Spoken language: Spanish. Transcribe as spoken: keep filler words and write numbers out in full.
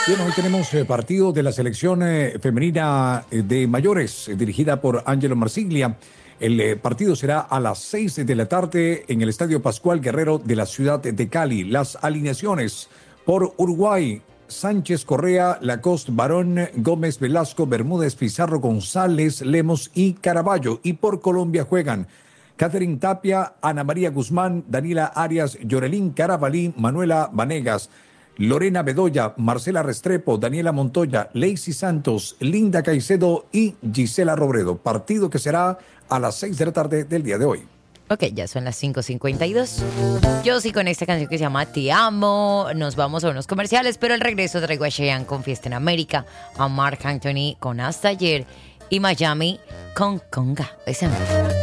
Bien, hoy tenemos eh, partido de la selección eh, femenina eh, de mayores, eh, dirigida por Ángelo Marsiglia. El eh, partido será a las seis de la tarde en el Estadio Pascual Guerrero de la ciudad de Cali. Las alineaciones por Uruguay: Sánchez, Correa, Lacoste, Barón, Gómez, Velasco, Bermúdez, Pizarro, González, Lemos y Caraballo. Y por Colombia juegan Catherine Tapia, Ana María Guzmán, Daniela Arias, Yorelín Carabalí, Manuela Vanegas, Lorena Bedoya, Marcela Restrepo, Daniela Montoya, Lacey Santos, Linda Caicedo y Gisela Robredo. Partido que será a las seis de la tarde del día de hoy. Ok, ya son las cinco cincuenta y dos. Yo sí con esta canción que se llama Te Amo. Nos vamos a unos comerciales, pero al regreso traigo a Cheyenne con Fiesta en América, a Marc Anthony con Hasta Ayer y Miami con Conga. Esa no.